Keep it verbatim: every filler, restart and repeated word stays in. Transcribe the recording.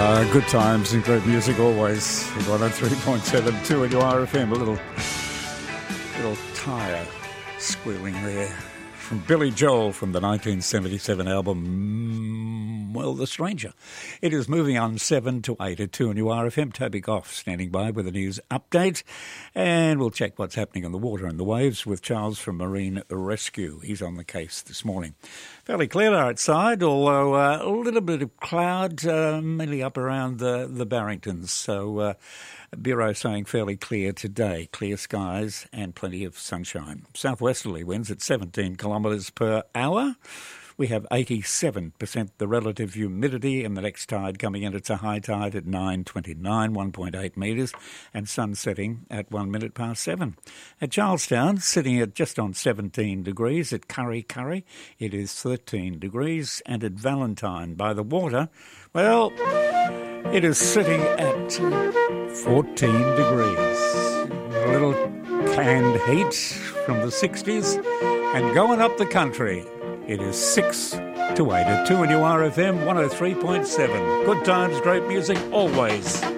Uh, good times and great music always. one oh three point seven, two in your R F M. A little, little tyre squealing there from Billy Joel from the nineteen seventy-seven album, well, The Stranger. It is moving on seven to eight at two in your R F M. Toby Goff standing by with a news update. And we'll check what's happening on the water and the waves with Charles from Marine Rescue. He's on the case this morning. Fairly clear outside, although uh, a little bit of cloud, uh, mainly up around the, the Barringtons. So uh, Bureau saying fairly clear today, clear skies and plenty of sunshine. Southwesterly winds at seventeen kilometres per hour. We have eighty-seven percent the relative humidity, and the next tide coming in, it's a high tide at nine twenty-nine, one point eight metres, and sun setting at one minute past seven. At Charlestown, sitting at just on seventeen degrees. At Curry Curry, it is thirteen degrees. And at Valentine by the water, well, it is sitting at fourteen degrees. A little canned heat from the sixties, and going up the country, it is six to eight at two in your R F M one oh three point seven. Good times, great music, always.